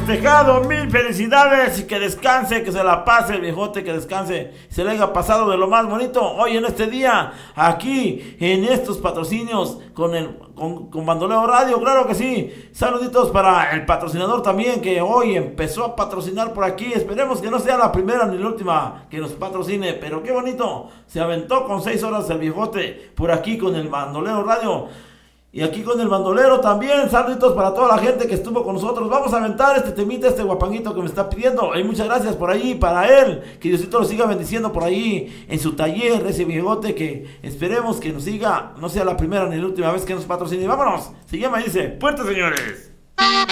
festejado, mil felicidades y que descanse, que se la pase el viejote, que descanse, se le haya pasado de lo más bonito hoy en este día, aquí en estos patrocinios con Bandolero Radio, claro que sí. Saluditos para el patrocinador también que hoy empezó a patrocinar por aquí. Esperemos que no sea la primera ni la última que nos patrocine, pero qué bonito, se aventó con 6 horas el viejote por aquí con el Bandolero Radio. Y aquí con el bandolero también, saluditos para toda la gente que estuvo con nosotros. Vamos a aventar este temita, este guapanguito que me está pidiendo. Y muchas gracias por ahí, para él. Que Diosito lo siga bendiciendo por ahí en su taller, ese viejote que esperemos que nos siga, no sea la primera ni la última vez que nos patrocine. Vámonos, se llama y dice, puertas señores.